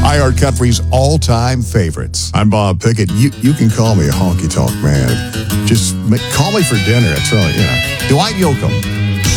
iHeartCountry's all-time favorites. I'm Bob Pickett. You can call me a honky-tonk man. Just call me for dinner. It's all, Dwight Yoakam.